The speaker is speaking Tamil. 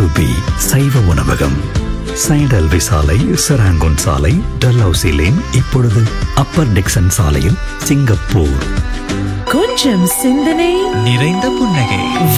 பி சைவ உணவகம். சைடல்வி சாலை, செராங்கோன் சாலை, டல்ஹவுசி லேன், இப்பொழுது அப்பர் டிக்சன் சாலையில், சிங்கப்பூர். கொஞ்சம் சிந்தனை, நிறைந்த புன்னகை.